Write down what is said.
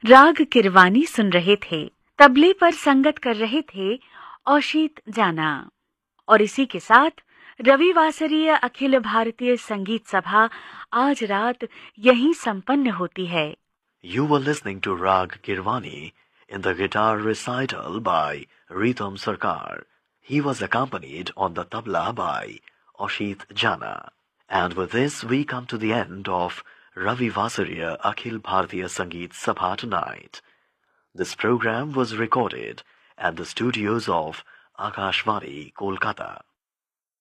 राग किरवानी सुन रहे थे। तबले पर संगत कर रहे थे औशित जाना। और इसी के साथ रविवासरीय अखिल भारतीय संगीत सभा आज रात यहीं संपन्न होती है। You were listening to Rag Kirwani in the guitar recital by Ritam Sarkar. He was accompanied on the tabla by Oshit Jana. And with this, we come to the end of Ravi Vasariya Akhil Bharatiya Sangeet Sabha tonight. This program was recorded at the studios of Akashvani, Kolkata.